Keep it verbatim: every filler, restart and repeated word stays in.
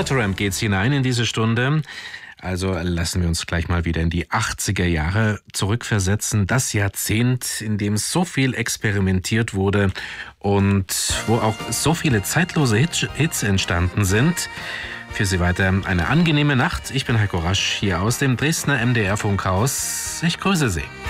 Supertramp geht's hinein in diese Stunde. Also lassen wir uns gleich mal wieder in die achtziger Jahre zurückversetzen. Das Jahrzehnt, in dem so viel experimentiert wurde und wo auch so viele zeitlose Hits entstanden sind. Für Sie weiter eine angenehme Nacht. Ich bin Heiko Rasch hier aus dem Dresdner M D R Funkhaus. Ich grüße Sie.